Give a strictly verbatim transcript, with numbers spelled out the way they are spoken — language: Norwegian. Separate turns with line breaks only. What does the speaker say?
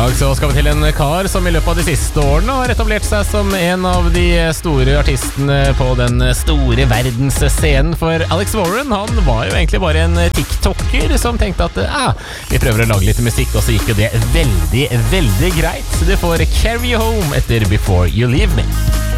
dag så skal vi til en kar som i løpet av de siste årene har etablert seg som en av de store artistene på den store verdensscenen. For Alex Warren, han var jo egentlig bare en tiktoker som tenkte at ah, vi prøver å lage litt musikk, og så gikk jo det veldig, veldig greit. Så du får Carry You Home etter Before You Leave Me.